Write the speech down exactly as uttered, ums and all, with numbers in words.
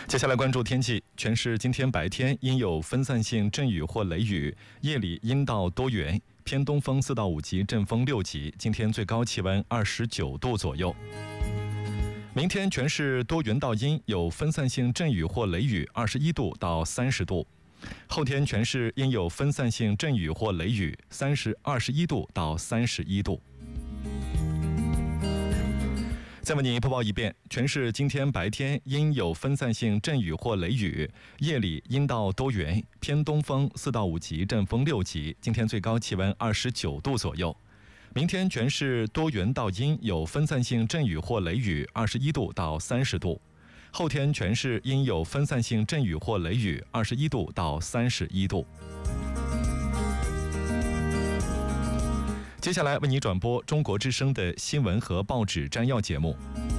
接下来关注天气，全市今天白天阴有分散性阵雨或雷雨，夜里阴到多云，偏东风四到五级，阵风六级。今天最高气温二十九度左右。明天全市多云到阴，有分散性阵雨或雷雨，二十一度到三十度。后天全市阴有分散性阵雨或雷雨，三十二十一度到三十一度。再为您播报一遍，全市今天白天阴有分散性阵雨或雷雨，夜里阴到多云，偏东风四到五级，阵风六级。今天最高气温二十九度左右。明天全市多云到阴，有分散性阵雨或雷雨，二十一度到三十度。后天全市阴有分散性阵雨或雷雨，二十一度到三十一度。接下来为你转播中国之声的新闻和报纸摘要节目。